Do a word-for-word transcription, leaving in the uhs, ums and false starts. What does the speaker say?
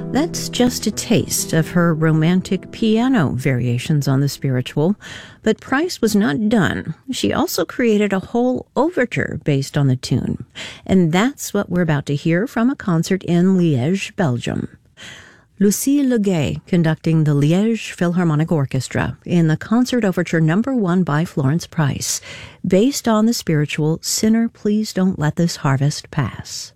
That's just a taste of her romantic piano variations on the spiritual, but Price was not done. She also created a whole overture based on the tune, and that's what we're about to hear from a concert in Liège, Belgium. Lucille Legay conducting the Liège Philharmonic Orchestra in the concert overture number one by Florence Price, based on the spiritual Sinner, Please Don't Let This Harvest Pass.